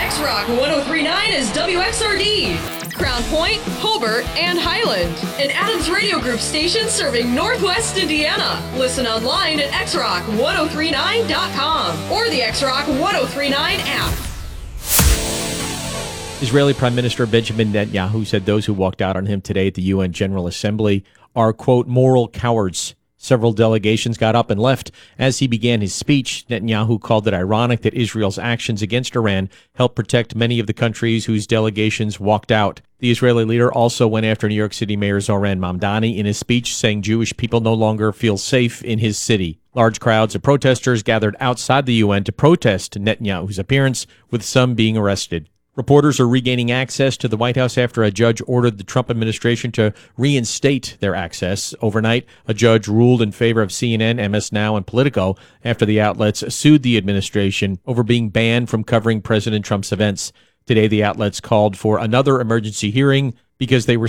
X-Rock 103.9 is WXRD, Crown Point, Hobart, and Highland. An Adams Radio Group station serving Northwest Indiana. Listen online at xrock1039.com or the X-Rock 1039 app. Israeli Prime Minister Benjamin Netanyahu said those who walked out on him today at the UN General Assembly are, quote, moral cowards. Several delegations got up and left. As he began his speech, Netanyahu called it ironic that Israel's actions against Iran helped protect many of the countries whose delegations walked out. The Israeli leader also went after New York City Mayor Zohran Mamdani in his speech, saying Jewish people no longer feel safe in his city. Large crowds of protesters gathered outside the UN to protest Netanyahu's appearance, with some being arrested. Reporters are regaining access to the White House after a judge ordered the Trump administration to reinstate their access. Overnight, a judge ruled in favor of CNN, MS Now, and Politico after the outlets sued the administration over being banned from covering President Trump's events. Today, the outlets called for another emergency hearing because they were